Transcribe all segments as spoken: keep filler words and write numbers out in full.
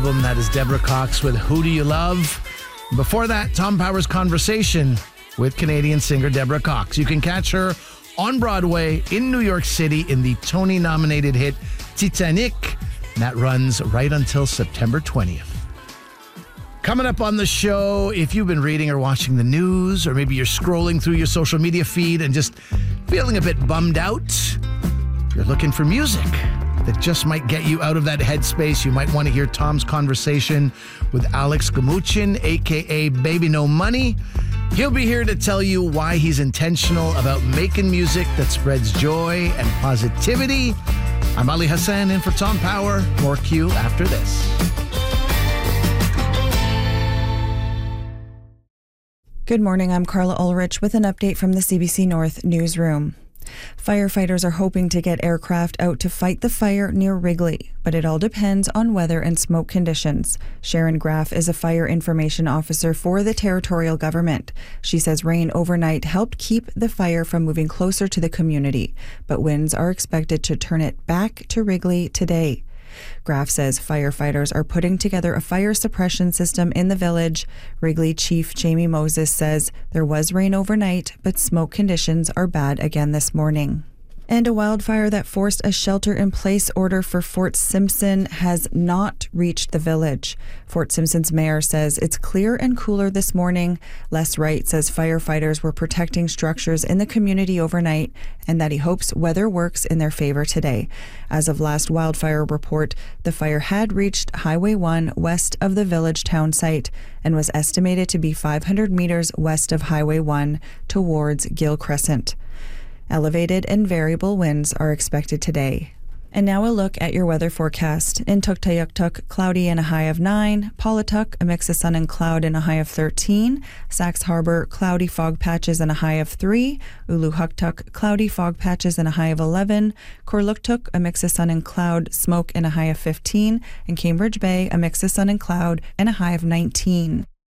album. That is Deborah Cox with Who Do You Love? Before that, Tom Power's conversation with Canadian singer Deborah Cox. You can catch her on Broadway in New York City in the Tony-nominated hit Titanic. And that runs right until September twentieth. Coming up on the show, if you've been reading or watching the news, or maybe you're scrolling through your social media feed and just feeling a bit bummed out, you're looking for music that just might get you out of that headspace, you might want to hear Tom's conversation with Alex Gamuchin, a k a. Baby No Money. He'll be here to tell you why he's intentional about making music that spreads joy and positivity. I'm Ali Hassan in for Tom Power. More Q after this. Good morning, I'm Carla Ulrich with an update from the C B C North newsroom. Firefighters are hoping to get aircraft out to fight the fire near Wrigley, but it all depends on weather and smoke conditions. Sharon Graff is a fire information officer for the territorial government. She says rain overnight helped keep the fire from moving closer to the community, but winds are expected to turn it back to Wrigley today. Graff says firefighters are putting together a fire suppression system in the village. Wrigley Chief Jamie Moses says there was rain overnight, but smoke conditions are bad again this morning. And a wildfire that forced a shelter-in-place order for Fort Simpson has not reached the village. Fort Simpson's mayor says it's clear and cooler this morning. Les Wright says firefighters were protecting structures in the community overnight and that he hopes weather works in their favor today. As of last wildfire report, the fire had reached Highway one west of the village town site and was estimated to be five hundred meters west of Highway one towards Gill Crescent. Elevated and variable winds are expected today. And now a look at your weather forecast. In Tuktoyaktuk, cloudy and a high of nine. Paulatuk, a mix of sun and cloud and a high of thirteen. Sax Harbor, cloudy fog patches and a high of three. Uluhuktuk, cloudy fog patches and a high of eleven. Korluktuk, a mix of sun and cloud, smoke and a high of fifteen. And Cambridge Bay, a mix of sun and cloud and a high of nineteen.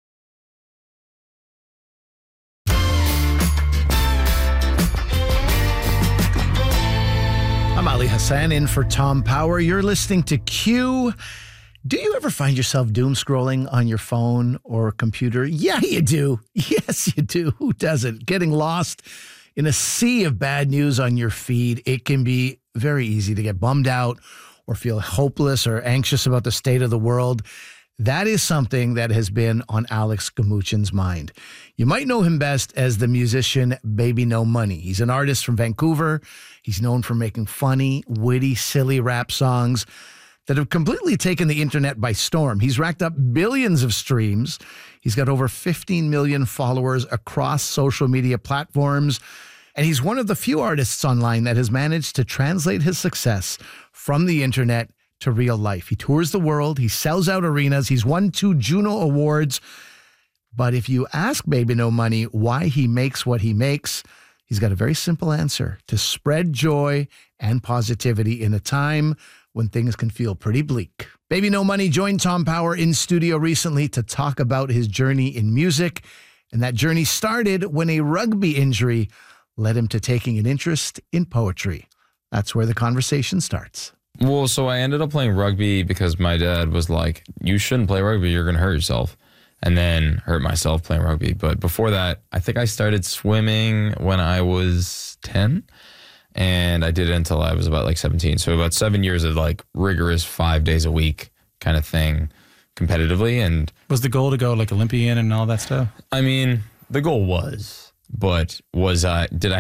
I'm Ali Hassan in for Tom Power. You're listening to Q. Do you ever find yourself doom scrolling on your phone or computer? Yeah, you do. Yes, you do. Who doesn't? Getting lost in a sea of bad news on your feed. It can be very easy to get bummed out or feel hopeless or anxious about the state of the world. That is something that has been on Alex Gamuchin's mind. You might know him best as the musician Baby No Money. He's an artist from Vancouver. He's known for making funny, witty, silly rap songs that have completely taken the internet by storm. He's racked up billions of streams. He's got over fifteen million followers across social media platforms. And he's one of the few artists online that has managed to translate his success from the internet to real life. He tours the world. He sells out arenas. He's won two Juno Awards. But if you ask Baby No Money why he makes what he makes, he's got a very simple answer: to spread joy and positivity in a time when things can feel pretty bleak. Baby No Money joined Tom Power in studio recently to talk about his journey in music. And that journey started when a rugby injury led him to taking an interest in poetry. That's where the conversation starts. Well, so I ended up playing rugby because my dad was like, you shouldn't play rugby, you're going to hurt yourself. And then hurt myself playing rugby. But before that, I think I started swimming when I was ten. And I did it until I was about like seventeen. So about seven years of like rigorous five days a week kind of thing competitively. And was the goal to go like Olympian and all that stuff? I mean, the goal was, but was I, did I